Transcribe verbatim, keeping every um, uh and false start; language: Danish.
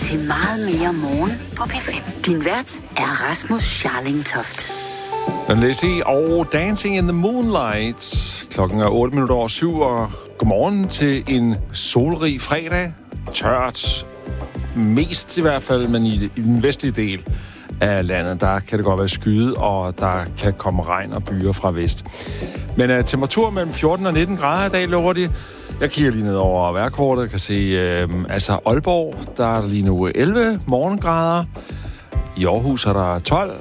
til meget mere morgen på P fem. Din vært er Rasmus Scharling Toft. Den Leslie og Dancing in the Moonlight. Klokken er otte minutter over syv, og godmorgen til en solrig fredag. Tørt. Mest i hvert fald, men i, i den vestlige del af landet, der kan det godt være skyet, og der kan komme regn og byer fra vest. Men uh, temperatur mellem fjorten og nitten grader i dag, lover de. Jeg kigger lige ned over vejrkortet og kan se, uh, altså Aalborg, der er lige nu elleve morgengrader. I Aarhus er der tolv,